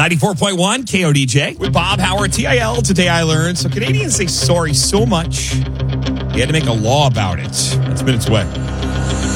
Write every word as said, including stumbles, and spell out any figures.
ninety-four point one K O D J with Bob Howard, T I L. Today I learned. So Canadians say sorry so much, you had to make a law about it. That's Minutes Away.